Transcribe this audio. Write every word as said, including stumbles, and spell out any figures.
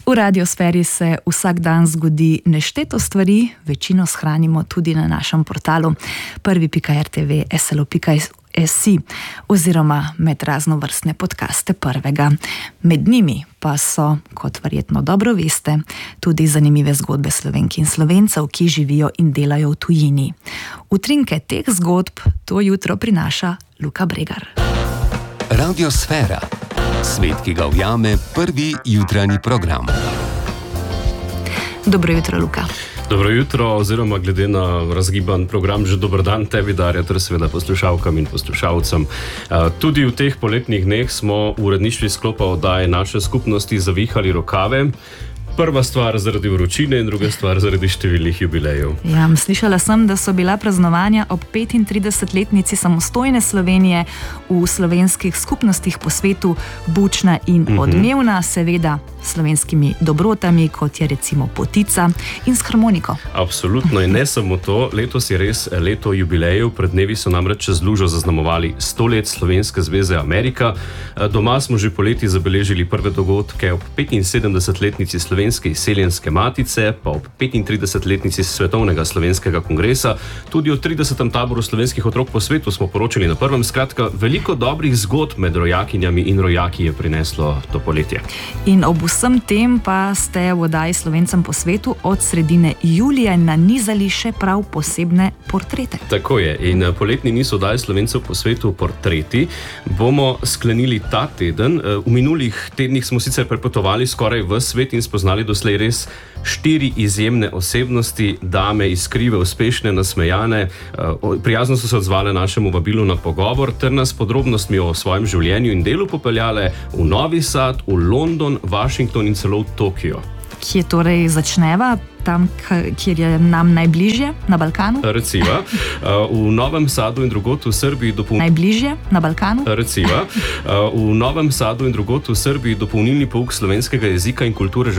V radiosferi se vsak dan zgodi nešteto stvari, večino shranimo tudi na našem portalu prvi pika er te ve es el o pika es i oziroma med raznovrstne podcaste Prvega. Med njimi pa so, kot verjetno dobro veste, tudi zanimive zgodbe Slovenk in Slovencev, ki živijo in delajo v tujini. Utrinke teh zgodb to jutro prinaša Luka Bregar. Radiosfera. Svet, ki ga ujame prvi jutranji program. Dobro jutro, Luka. Dobro jutro, oziroma glede na razgiban program, že dober dan tebi, Darja, ter seveda poslušalkam in poslušalcem. Tudi v teh poletnih dneh smo v uredništvu sklopa oddaje Naše skupnosti zavihali rokave. Prva stvar zaradi vročine in druga stvar zaradi številnih jubilejev. Ja, slišala sem, da so bila praznovanja ob petintridesetletnici samostojne Slovenije v slovenskih skupnostih po svetu bučna in odmevna, seveda s slovenskimi dobrotami, kot je recimo potica in s harmoniko. Absolutno, in ne samo to, letos je res leto jubilejev, pred dnevi so namreč z lužo zaznamovali sto let Slovenske zveze Amerika. Doma smo že poleti zabeležili prve dogodke ob petinsedemdesetletnici Slovenske izseljenske matice, pa ob petintridesetletnici Svetovnega slovenskega kongresa. Tudi o tridesetem taboru slovenskih otrok po svetu smo poročali na prvem. Skratka, veliko dobrih zgodb med rojakinjami in rojaki je prineslo to poletje. In ob vsem tem pa ste v oddaji Slovencem po svetu od sredine julija nanizali še prav posebne portrete. Tako je, in poletni niz oddaji Slovencev po svetu portreti bomo sklenili ta teden. V minulih tednih smo sicer prepotovali skoraj v svet in spoznali doslej res štiri izjemne osebnosti, dame iskrive, uspešne, nasmejane, prijazno so se odzvale našemu vabilu na pogovor ter nas podrobnostmi o svojem življenju in delu popeljale v Novi Sad, v London, Washington in celo v Tokio. Kje torej začneva? Tam, kjer je nam najbližje, na Balkanu? Reciva, v Novem Sadu in drugod v Srbiji dopolnilni... Najbližje, na Balkanu? Reciva, v Novem Sadu in drugod v Srbiji dopolnilni pouk slovenskega jezika in kulture